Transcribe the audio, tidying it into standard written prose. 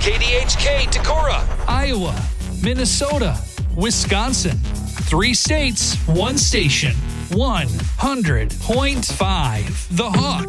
KDHK Decorah, Iowa, Minnesota, Wisconsin. 3 states, 1 station, 100.5 The Hawk.